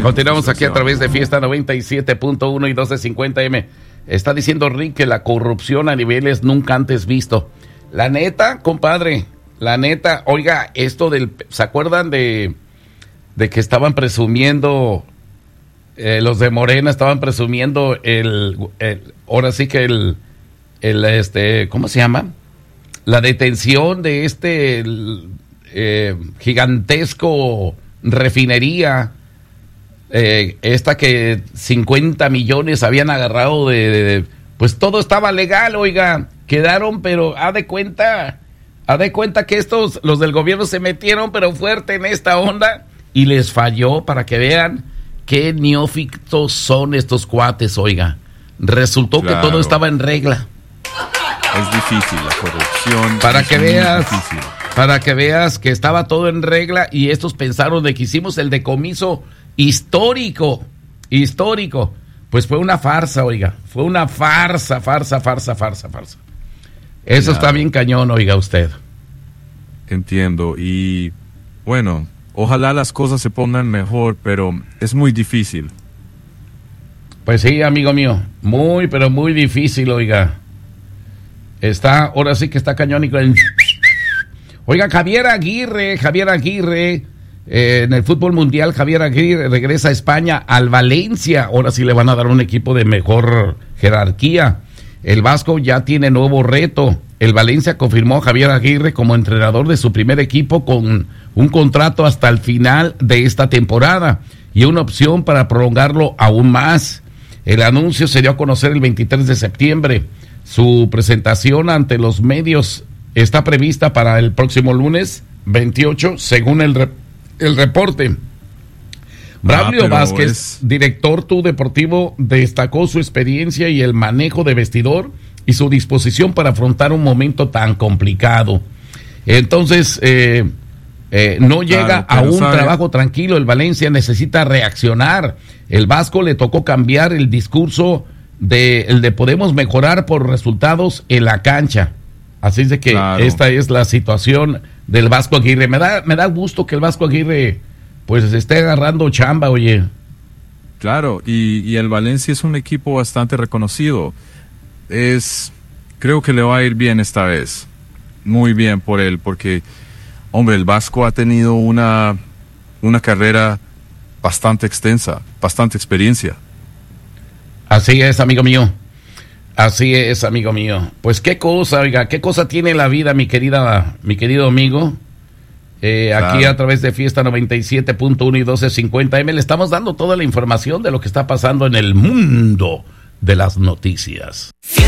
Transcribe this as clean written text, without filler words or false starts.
Continuamos aquí a través de Fiesta 97.1 y 1250M. Está diciendo Rick que la corrupción a niveles nunca antes visto. La neta, compadre, la neta, oiga, esto del... ¿Se acuerdan de que estaban presumiendo, los de Morena estaban presumiendo ahora sí que ¿cómo se llama? La detención de gigantesco refinería, esta que 50 millones habían agarrado pues todo estaba legal, oiga, quedaron, pero haz de cuenta que los del gobierno se metieron pero fuerte en esta onda y les falló, para que vean qué neófitos son estos cuates, oiga. Resultó que todo estaba en regla. Es difícil la corrupción. Para que veas que estaba todo en regla y estos pensaron de que hicimos el decomiso histórico. Pues fue una farsa, oiga. Fue una farsa. Eso está bien cañón, oiga usted. Entiendo. Y bueno, ojalá las cosas se pongan mejor, pero es muy difícil. Pues sí, amigo mío. Muy, pero muy difícil, oiga. Ahora sí que está cañón. Oiga, Javier Aguirre, en el fútbol mundial, Javier Aguirre regresa a España, al Valencia. Ahora sí le van a dar un equipo de mejor jerarquía. El Vasco ya tiene nuevo reto. El Valencia confirmó a Javier Aguirre como entrenador de su primer equipo con un contrato hasta el final de esta temporada y una opción para prolongarlo aún más. El anuncio se dio a conocer el 23 de septiembre. Su presentación ante los medios está prevista para el próximo lunes 28, según el reporte. Braulio Vázquez, director deportivo, destacó su experiencia y el manejo de vestidor y su disposición para afrontar un momento tan complicado. Entonces, no llega a un trabajo tranquilo. El Valencia necesita reaccionar. El Vasco le tocó cambiar el discurso el de podemos mejorar por resultados en la cancha. Así es de que esta es la situación del Vasco Aguirre. Me da gusto que el Vasco Aguirre pues esté agarrando chamba, oye. Claro, y el Valencia es un equipo bastante reconocido. Creo que le va a ir bien esta vez. Muy bien por él, porque, hombre, el Vasco ha tenido una carrera bastante extensa, bastante experiencia. Así es, amigo mío. Pues qué cosa, oiga, qué cosa tiene la vida, mi querido amigo. Aquí a través de Fiesta 97.1 y 1250M le estamos dando toda la información de lo que está pasando en el mundo de las noticias.